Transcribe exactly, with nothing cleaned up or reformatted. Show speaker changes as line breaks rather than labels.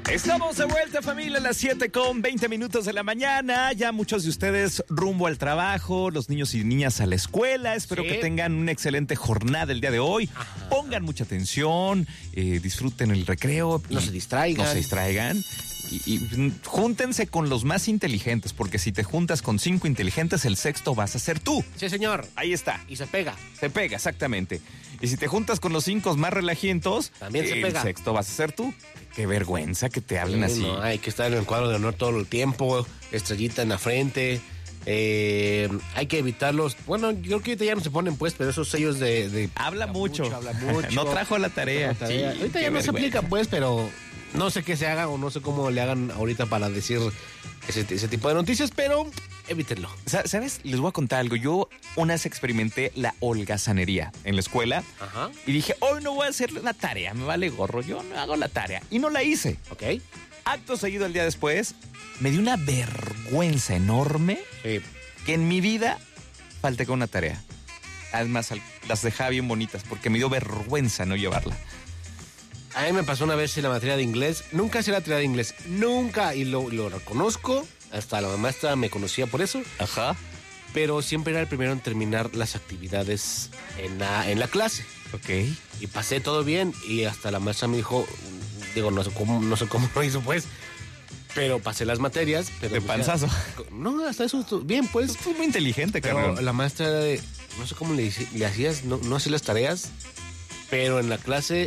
Estamos de vuelta, familia, a las siete con veinte minutos de la mañana. Ya muchos de ustedes rumbo al trabajo, los niños y niñas a la escuela. Espero sí. que tengan una excelente jornada el día de hoy. Ajá. Pongan mucha atención, eh, disfruten el recreo.
No se distraigan.
No se distraigan. Y, y júntense con los más inteligentes, porque si te juntas con cinco inteligentes, el sexto vas a ser tú.
Sí, señor.
Ahí está.
Y se pega.
Se pega, exactamente. Y si te juntas con los cinco más relajientos,
también se
el
pega.
El sexto vas a ser tú. Qué vergüenza que te hablen
sí,
así.
No, hay que estar en el cuadro de honor todo el tiempo, estrellita en la frente. Eh, hay que evitarlos. Bueno, yo creo que ahorita ya no se ponen, pues, pero esos sellos de. de
habla, habla mucho. mucho.
Habla mucho.
No trajo la tarea.
No trajo la tarea. Sí, ahorita ya no se aplica, pues, pero no sé qué se haga o no sé cómo le hagan ahorita para decir ese, ese tipo de noticias, pero evítenlo.
¿Sabes? Les voy a contar algo. Yo una vez experimenté la holgazanería en la escuela.
Ajá.
Y dije, hoy no voy a hacer la tarea, me vale gorro, yo no hago la tarea. Y no la hice.
Ok.
Acto seguido, el día después, me dio una vergüenza enorme
sí.
que en mi vida falté con una tarea. Además, las dejaba bien bonitas porque me dio vergüenza no llevarla.
A mí me pasó una vez en la materia de inglés. Nunca hice la tarea de inglés. Nunca. Y lo, lo reconozco. Hasta la maestra me conocía por eso.
Ajá.
Pero siempre era el primero en terminar las actividades en la, en la clase.
Ok.
Y pasé todo bien. Y hasta la maestra me dijo... Digo, no sé cómo, no sé cómo lo hizo, pues. Pero pasé las materias. Pero
de panzazo.
Ya, no, hasta eso. Bien, pues.
Fue muy inteligente,
pero
cabrón.
La maestra era de... No sé cómo le, le hacías. No, no hacía las tareas. Pero en la clase